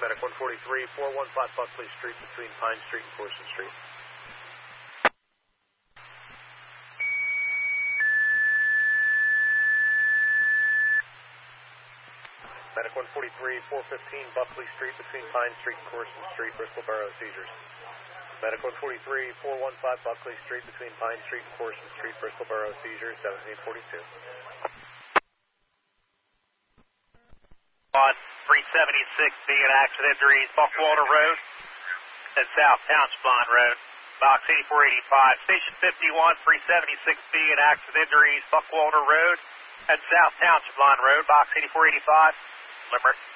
Medic 143, 415 Buckley Street between Pine Street and Corson Street. Medic 143, 415 Buckley Street between Pine Street and Corson Street, Bristol Borough seizures. Medic 143, 415 Buckley Street between Pine Street and Corson Street, Bristol Borough seizures, 1742. On 376B and accident injuries, Buckwalter Road and South Township Line Road, box 8485. Station 51, 376B and accident injuries, Buckwalter Road and South Township Line Road, box 8485. Limerick.